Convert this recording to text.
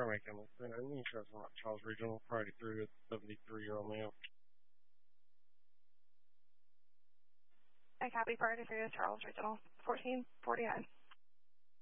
primary chemical. Insurance from Charles Regional, priority through a 73-year-old male. I copy priority through Charles Regional, 1449.